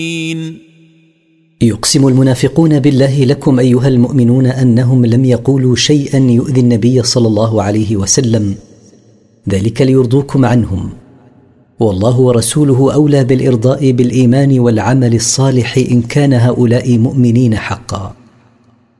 يقسم المنافقون بالله لكم أيها المؤمنون أنهم لم يقولوا شيئا يؤذي النبي صلى الله عليه وسلم، ذلك ليرضوكم عنهم، والله ورسوله أولى بالإرضاء بالإيمان والعمل الصالح إن كان هؤلاء مؤمنين حقا.